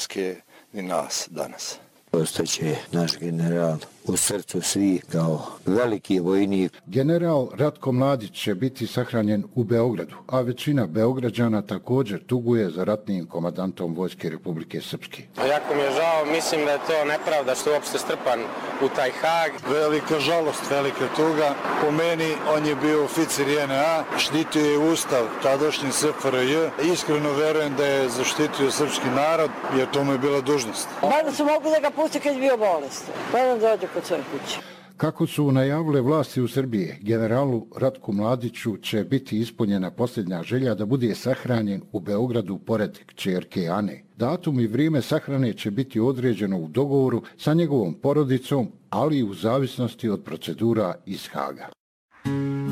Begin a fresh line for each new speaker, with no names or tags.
Hrvatske ni nas danas.
Ostaće naš general u srcu svih kao veliki vojnik.
General Ratko Mladić će biti sahranjen u Beogradu, a većina Beograđana također tuguje za ratnim komandantom Vojske Republike Srpske.
Jako mi je žao, mislim da je to nepravda što je uopšte strpan u taj Hag.
Velika žalost, velika tuga. Po meni on je bio oficir JNA, štitio je ustav tadašnji SFRJ. Iskreno verujem da je zaštitio srpski narod, jer to mu je bila dužnost.
Mada su mogli da ga pusti kad je bio bolestan, pa da dođe kod svoje kuće.
Kako su najavile vlasti u Srbiji, generalu Ratku Mladiću će biti ispunjena posljednja želja da bude sahranjen u Beogradu pored kćerke Ane. Datum i vrijeme sahrane će biti određeno u dogovoru sa njegovom porodicom, ali i u zavisnosti od procedura iz Haga.